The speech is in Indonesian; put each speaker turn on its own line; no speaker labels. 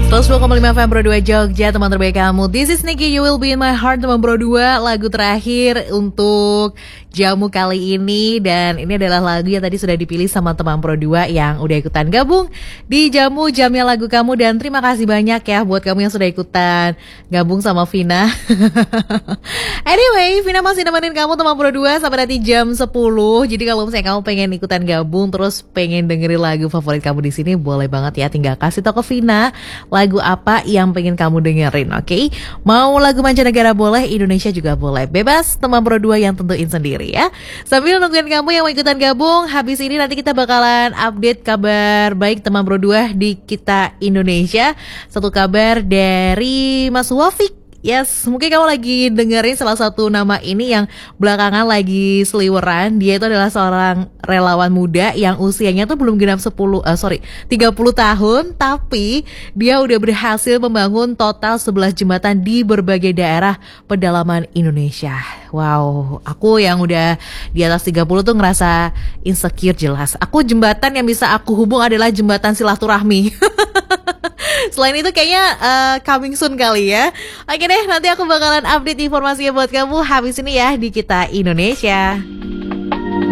102,5 FM Pro 2 Jogja, teman terbaik kamu. This is Nikki, You Will Be In My Heart, teman Pro 2. Lagu terakhir untuk jamu kali ini. Dan ini adalah lagu yang tadi sudah dipilih sama teman Pro 2 yang udah ikutan gabung di jamu jamnya lagu kamu. Dan terima kasih banyak ya buat kamu yang sudah ikutan gabung sama Vina. Anyway, Vina masih nemenin kamu teman Pro 2 sampai nanti jam 10. Jadi kalau misalnya kamu pengen ikutan gabung terus pengen dengerin lagu favorit kamu di sini, boleh banget ya, tinggal kasih tau ke Vina lagu apa yang pengen kamu dengerin, oke? Mau lagu mancanegara boleh, Indonesia juga boleh. Bebas, teman Pro 2 yang tentuin sendiri ya. Sambil nungguin kamu yang mau ikutan gabung, habis ini nanti kita bakalan update kabar baik teman Pro 2 di Kita Indonesia. Satu kabar dari Mas Wafik. Yes, mungkin kamu lagi dengerin salah satu nama ini yang belakangan lagi seliweran. Dia itu adalah seorang relawan muda yang usianya tuh belum genap 30 tahun, tapi dia udah berhasil membangun total 11 jembatan di berbagai daerah pedalaman Indonesia. Wow, aku yang udah di atas 30 tuh ngerasa insecure jelas. Aku jembatan yang bisa aku hubung adalah jembatan silaturahmi. Selain itu kayaknya coming soon kali ya. Oke deh, nanti aku bakalan update informasinya buat kamu habis ini ya di Kita Indonesia.